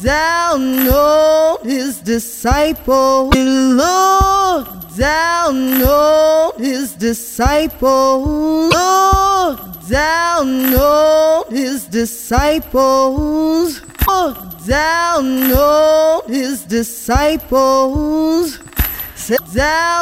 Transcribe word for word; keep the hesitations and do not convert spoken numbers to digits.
down on his disciples. He looked down on his disciples. Looked down on his disciples. Looked down on his disciples. Sit down.